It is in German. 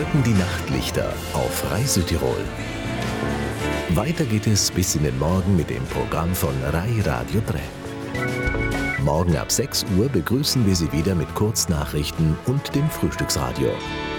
läuten die Nachtlichter auf Reise Tirol. Weiter geht es bis in den Morgen mit dem Programm von Rai Radio 3. Morgen ab 6 Uhr begrüßen wir Sie wieder mit Kurznachrichten und dem Frühstücksradio.